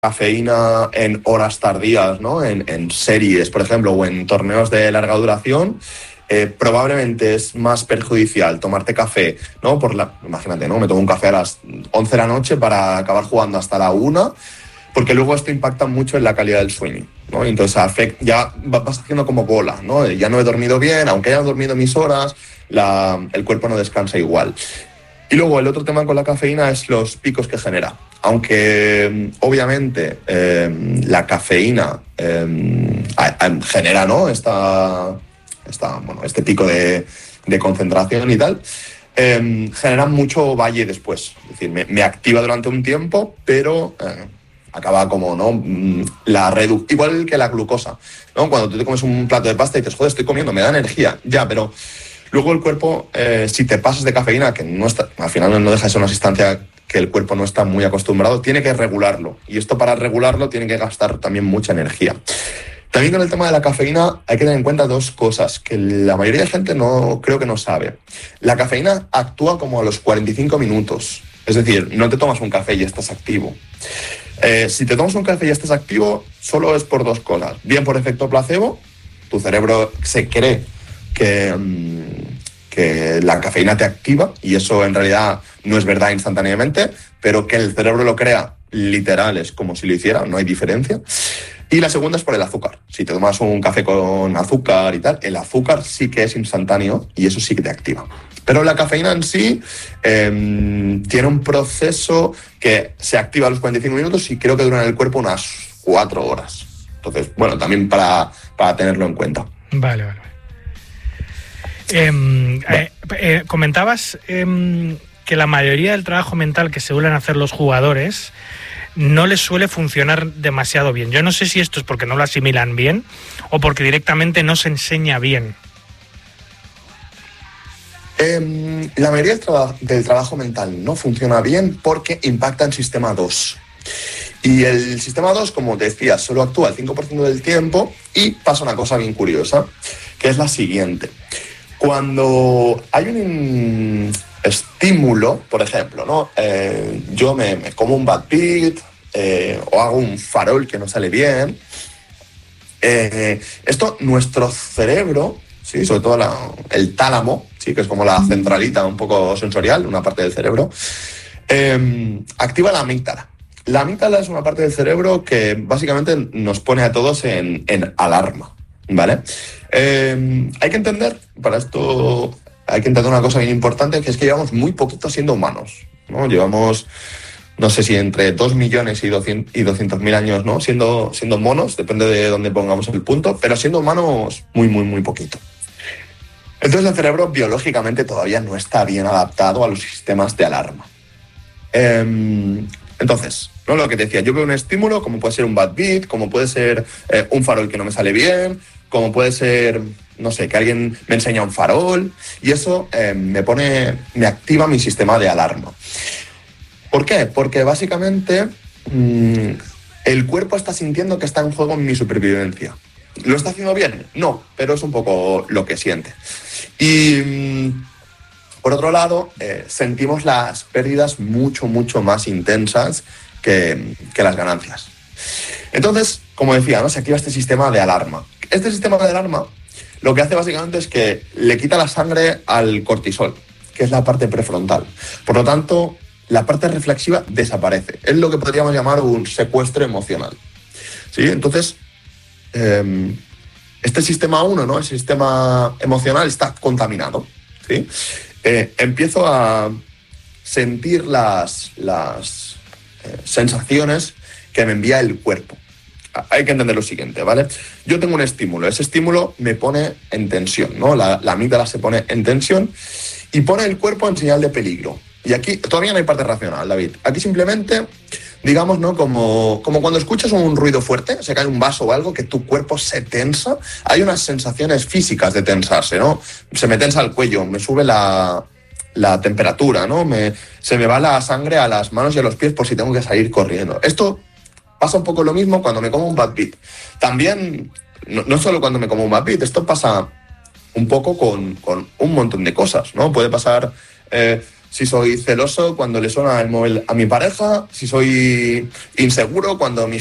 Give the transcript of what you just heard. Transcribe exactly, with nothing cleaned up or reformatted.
cafeína en horas tardías, ¿no? En, en series, por ejemplo, o en torneos de larga duración, eh, probablemente es más perjudicial tomarte café, ¿no? Por la, imagínate, ¿no? Me tomo un café a las once de la noche para acabar jugando hasta la una, porque luego esto impacta mucho en la calidad del sueño, ¿no? Entonces afect, ya vas haciendo como bola, ¿no? Ya no he dormido bien, aunque haya dormido mis horas, la, el cuerpo no descansa igual. Y luego el otro tema con la cafeína es los picos que genera. Aunque obviamente eh, la cafeína eh, genera, ¿no? esta, esta, bueno, este pico de, de concentración y tal, eh, genera mucho valle después. Es decir, me, me activa durante un tiempo, pero eh, acaba como, ¿no? La redu- igual que la glucosa, ¿no? Cuando tú te comes un plato de pasta y dices, joder, estoy comiendo, me da energía. Ya, pero luego el cuerpo, eh, si te pasas de cafeína, que no está, al final no deja de ser una sustancia que el cuerpo no está muy acostumbrado, tiene que regularlo. Y esto, para regularlo, tiene que gastar también mucha energía. También con el tema de la cafeína hay que tener en cuenta dos cosas que la mayoría de gente no creo que no sabe. La cafeína actúa como a los cuarenta y cinco minutos. Es decir, no te tomas un café y estás activo. Eh, si te tomas un café y estás activo, solo es por dos cosas. Bien por efecto placebo, tu cerebro se cree que, que la cafeína te activa, y eso en realidad no es verdad instantáneamente, pero que el cerebro lo crea literal es como si lo hiciera, no hay diferencia. Y la segunda es por el azúcar. Si te tomas un café con azúcar y tal, el azúcar sí que es instantáneo y eso sí que te activa. Pero la cafeína en sí eh, tiene un proceso que se activa a los cuarenta y cinco minutos y creo que dura en el cuerpo unas cuatro horas. Entonces, bueno, también para, para tenerlo en cuenta. Vale, vale. Eh, eh, eh, comentabas eh, que la mayoría del trabajo mental que se suelen hacer los jugadores no les suele funcionar demasiado bien. Yo no sé si esto es porque no lo asimilan bien o porque directamente no se enseña bien. Eh, la mayoría del, traba- del trabajo mental no funciona bien porque impacta en sistema dos. Y el sistema dos, como te decía, solo actúa el cinco por ciento del tiempo y pasa una cosa bien curiosa, que es la siguiente. Cuando hay un estímulo, por ejemplo, ¿no? Eh, yo me, me como un bad beat eh, o hago un farol que no sale bien. Eh, esto, nuestro cerebro, ¿sí? Sobre todo la, el tálamo, ¿sí? Que es como la centralita un poco sensorial, una parte del cerebro, eh, activa la amígdala. La amígdala es una parte del cerebro que básicamente nos pone a todos en, en alarma, ¿vale? Eh, hay que entender, para esto hay que entender una cosa bien importante, que es que llevamos muy poquito siendo humanos, ¿no? Llevamos, no sé si entre dos millones y doscientos mil años, ¿no? Siendo, siendo monos, depende de dónde pongamos el punto, pero siendo humanos muy, muy, muy poquito. Entonces el cerebro biológicamente todavía no está bien adaptado a los sistemas de alarma. Eh, entonces, ¿no? Lo que te decía, yo veo un estímulo, como puede ser un bad beat, como puede ser eh, un farol que no me sale bien, como puede ser, no sé, que alguien me enseña un farol, y eso eh, me pone, me activa mi sistema de alarma. ¿Por qué? Porque básicamente mmm, el cuerpo está sintiendo que está en juego mi supervivencia. ¿Lo está haciendo bien? No, pero es un poco lo que siente. Y mmm, por otro lado, eh, sentimos las pérdidas mucho, mucho más intensas que, que las ganancias. Entonces, como decía, ¿no? Se activa este sistema de alarma. Este sistema de alarma lo que hace básicamente es que le quita la sangre al cortisol, que es la parte prefrontal. Por lo tanto, la parte reflexiva desaparece. Es lo que podríamos llamar un secuestro emocional, ¿sí? Entonces, eh, este sistema uno, ¿no? El sistema emocional está contaminado, ¿sí? Eh, empiezo a sentir las, las eh, sensaciones que me envía el cuerpo. Hay que entender lo siguiente, ¿vale? Yo tengo un estímulo, ese estímulo me pone en tensión, ¿no? La, la amígdala se pone en tensión y pone el cuerpo en señal de peligro. Y aquí todavía no hay parte racional, David. Aquí simplemente, digamos, ¿no? Como, como cuando escuchas un ruido fuerte, se cae un vaso o algo, que tu cuerpo se tensa. Hay unas sensaciones físicas de tensarse, ¿no? Se me tensa el cuello, me sube la, la temperatura, ¿no? Me, se me va la sangre a las manos y a los pies por si tengo que salir corriendo. Esto pasa un poco lo mismo cuando me como un bad beat. También, no, no solo cuando me como un bad beat, esto pasa un poco con, con un montón de cosas, ¿no? Puede pasar... Eh, si soy celoso cuando le suena el móvil a mi pareja, si soy inseguro cuando mi